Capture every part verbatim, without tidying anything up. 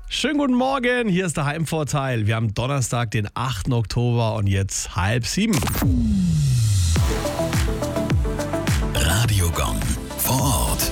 Schönen guten Morgen, hier ist der Heimvorteil. Wir haben Donnerstag, den achten Oktober und jetzt halb sieben. Radiogong vor Ort.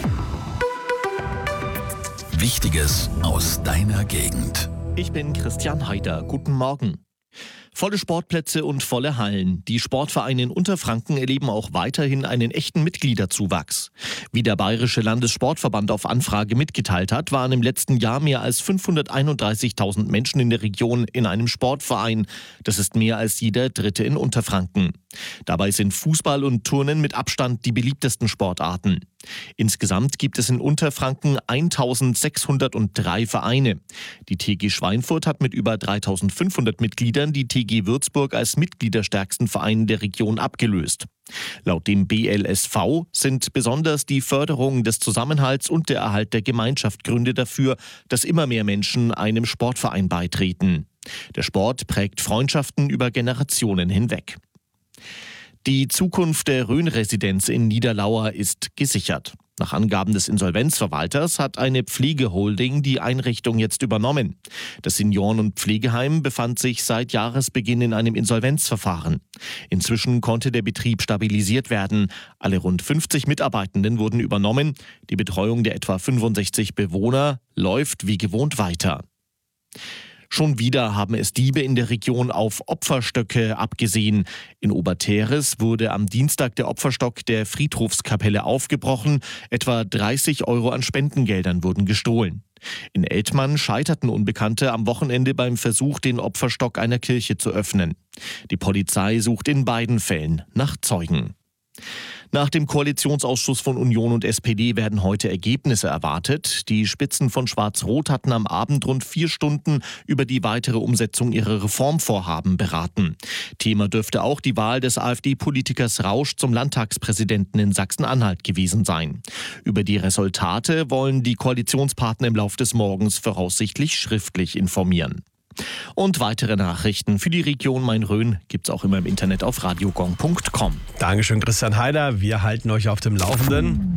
Wichtiges aus deiner Gegend. Ich bin Christian Heider. Guten Morgen. Volle Sportplätze und volle Hallen. Die Sportvereine in Unterfranken erleben auch weiterhin einen echten Mitgliederzuwachs. Wie der Bayerische Landessportverband auf Anfrage mitgeteilt hat, waren im letzten Jahr mehr als fünfhunderteinunddreißigtausend Menschen in der Region in einem Sportverein. Das ist mehr als jeder Dritte in Unterfranken. Dabei sind Fußball und Turnen mit Abstand die beliebtesten Sportarten. Insgesamt gibt es in Unterfranken eintausendsechshundertdrei Vereine. Die T G Schweinfurt hat mit über dreitausendfünfhundert Mitgliedern die T G Würzburg als mitgliederstärksten Verein der Region abgelöst. Laut dem B L S V sind besonders die Förderung des Zusammenhalts und der Erhalt der Gemeinschaft Gründe dafür, dass immer mehr Menschen einem Sportverein beitreten. Der Sport prägt Freundschaften über Generationen hinweg. Die Zukunft der Rhön-Residenz in Niederlauer ist gesichert. Nach Angaben des Insolvenzverwalters hat eine Pflegeholding die Einrichtung jetzt übernommen. Das Senioren- und Pflegeheim befand sich seit Jahresbeginn in einem Insolvenzverfahren. Inzwischen konnte der Betrieb stabilisiert werden. Alle rund fünfzig Mitarbeitenden wurden übernommen. Die Betreuung der etwa fünfundsechzig Bewohner läuft wie gewohnt weiter. Schon wieder haben es Diebe in der Region auf Opferstöcke abgesehen. In Oberteres wurde am Dienstag der Opferstock der Friedhofskapelle aufgebrochen. Etwa dreißig Euro an Spendengeldern wurden gestohlen. In Eltmann scheiterten Unbekannte am Wochenende beim Versuch, den Opferstock einer Kirche zu öffnen. Die Polizei sucht in beiden Fällen nach Zeugen. Nach dem Koalitionsausschuss von Union und S P D werden heute Ergebnisse erwartet. Die Spitzen von Schwarz-Rot hatten am Abend rund vier Stunden über die weitere Umsetzung ihrer Reformvorhaben beraten. Thema dürfte auch die Wahl des AfD-Politikers Rausch zum Landtagspräsidenten in Sachsen-Anhalt gewesen sein. Über die Resultate wollen die Koalitionspartner im Lauf des Morgens voraussichtlich schriftlich informieren. Und weitere Nachrichten für die Region Main-Rhön gibt's auch immer im Internet auf radiogong punkt com. Dankeschön, Christian Heider. Wir halten euch auf dem Laufenden.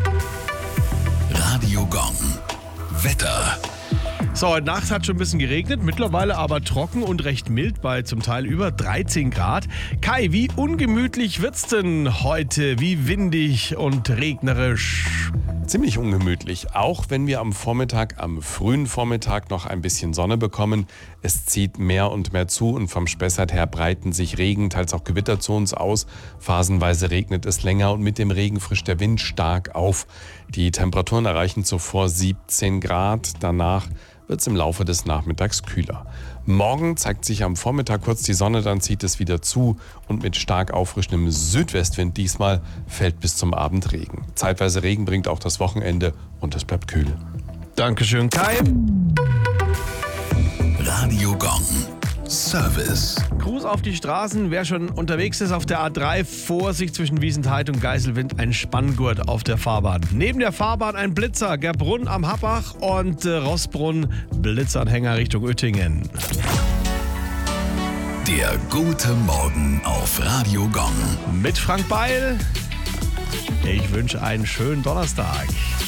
Radiogong. Wetter. So, heute Nacht hat schon ein bisschen geregnet, mittlerweile aber trocken und recht mild bei zum Teil über dreizehn Grad. Kai, wie ungemütlich wird's denn heute? Wie windig und regnerisch? Ziemlich ungemütlich, auch wenn wir am Vormittag, am frühen Vormittag noch ein bisschen Sonne bekommen. Es zieht mehr und mehr zu und vom Spessart her breiten sich Regen, teils auch Gewitter zu uns aus. Phasenweise regnet es länger und mit dem Regen frischt der Wind stark auf. Die Temperaturen erreichen zuvor siebzehn Grad, danach wird es im Laufe des Nachmittags kühler. Morgen zeigt sich am Vormittag kurz die Sonne, dann zieht es wieder zu und mit stark auffrischendem Südwestwind diesmal fällt bis zum Abend Regen. Zeitweise Regen bringt auch das Wochenende und es bleibt kühl. Dankeschön, Kai. Radiogong. Service. Gruß auf die Straßen. Wer schon unterwegs ist auf der A drei, Vorsicht zwischen Wiesentheit und Geiselwind, ein Spanngurt auf der Fahrbahn. Neben der Fahrbahn ein Blitzer, Gerbrunn am Happach und äh, Rossbrunn, Blitzanhänger Richtung Oettingen. Der gute Morgen auf Radiogong. Mit Frank Beil. Ich wünsche einen schönen Donnerstag.